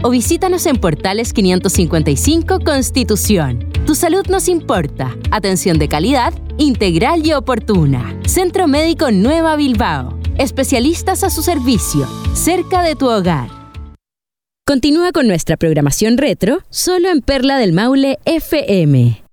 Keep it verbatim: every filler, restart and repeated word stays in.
o visítanos en Portales quinientos cincuenta y cinco Constitución. Tu salud nos importa. Atención de calidad, integral y oportuna. Centro Médico Nueva Bilbao. Especialistas a su servicio, cerca de tu hogar. Continúa con nuestra programación retro, solo en Perla del Maule F M.